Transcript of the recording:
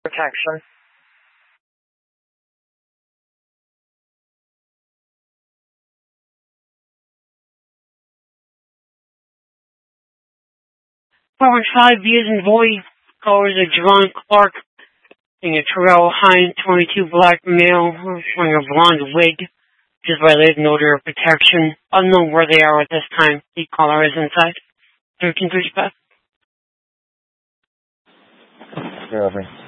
Protection. Forward 5 years in boy, colors of Javon Clark, in a Terrell Hines 22 black male, wearing a blonde wig, just violated an order of protection. Unknown where they are at this time. The caller is inside. 1335. Over.